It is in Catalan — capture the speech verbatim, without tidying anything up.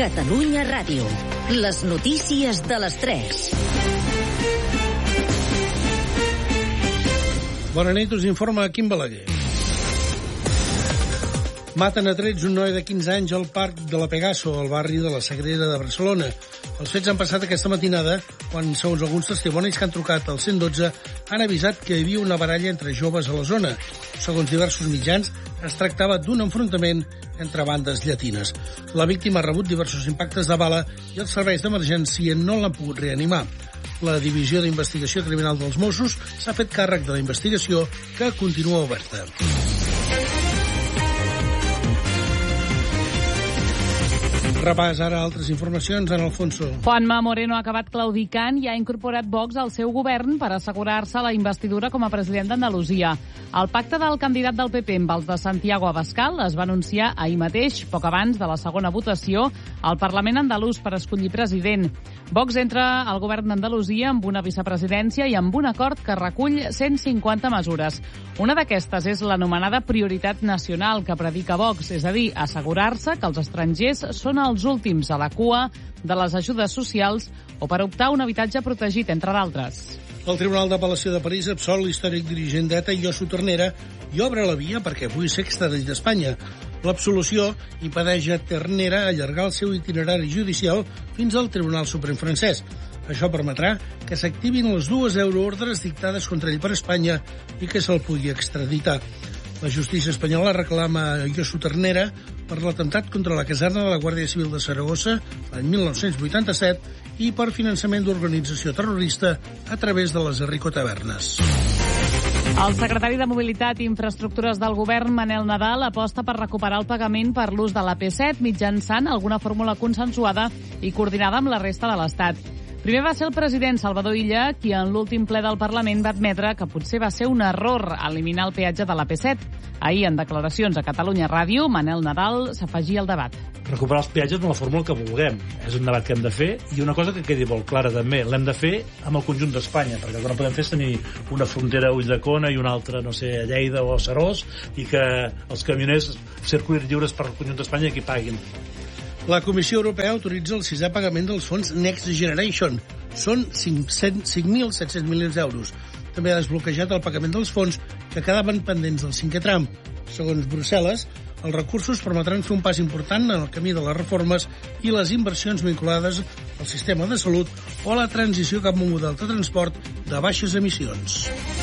Catalunya Ràdio. Les notícies de les tres. Bona nit, us informa Quim Balaguer. Maten a trets un noi de quinze anys al parc de la Pegaso, al barri de la Sagrera de Barcelona. Els fets han passat aquesta matinada, quan, segons alguns testimonis que han trucat al cent dotze, han avisat que hi havia una baralla entre joves a la zona. Segons diversos mitjans, es tractava d'un enfrontament entre bandes llatines. La víctima ha rebut diversos impactes de bala i els serveis d'emergència no l'han pogut reanimar. La Divisió d'Investigació Criminal dels Mossos s'ha fet càrrec de la investigació, que continua oberta. Repàs ara altres informacions en Alfonso. Juanma Moreno ha acabat claudicant i ha incorporat Vox al seu govern per assegurar-se la investidura com a president d'Andalusia. El pacte del candidat del P P amb els de Santiago Abascal es va anunciar ahir mateix, poc abans de la segona votació, al Parlament andalús per escollir president. Vox entra al govern d'Andalusia amb una vicepresidència i amb un acord que recull cent cinquanta mesures. Una d'aquestes és l'anomenada prioritat nacional que predica Vox, és a dir, assegurar-se que els estrangers són els últims a la cua de les ajudes socials o per optar un habitatge protegit, entre d'altres. El Tribunal d'Apel·lació de París absol l'històric dirigent d'ETA, Josu Ternera, i obre la via perquè pugui ser extradit d'Espanya. L'absolució impedeix a Ternera allargar el seu itinerari judicial fins al Tribunal Suprem francès. Això permetrà que s'activin les dues euroordres dictades contra ell per Espanya i que se'l pugui extraditar. La justícia espanyola reclama a Josu Ternera per l'atemptat contra la caserna de la Guàrdia Civil de Saragossa l'any mil nou-cents vuitanta-set i per finançament d'organització terrorista a través de les Errico Tavernes. El secretari de Mobilitat i Infraestructures del Govern, Manel Nadal, aposta per recuperar el pagament per l'ús de l'A P set mitjançant alguna fórmula consensuada i coordinada amb la resta de l'Estat. Primer va ser el president Salvador Illa qui en l'últim ple del Parlament va admetre que potser va ser un error eliminar el peatge de l'A P set. Ahir, en declaracions a Catalunya Ràdio, Manel Nadal s'afegia al debat. Recuperar els peatges amb la fórmula que vulguem. És un debat que hem de fer i una cosa que quedi molt clara també, l'hem de fer amb el conjunt d'Espanya, perquè el que no podem fer és tenir una frontera a Ulldecona i una altra, no sé, a Lleida o a Seròs, i que els camioners circulin lliures per el conjunt d'Espanya i qui paguin. La Comissió Europea autoritza el sisè pagament dels fons Next Generation. Són cinc mil set-cents milions d'euros. També ha desbloquejat el pagament dels fons que quedaven pendents del cinquè tram. Segons Brussel·les, els recursos permetran fer un pas important en el camí de les reformes i les inversions vinculades al sistema de salut o a la transició cap a un model de transport de baixes emissions.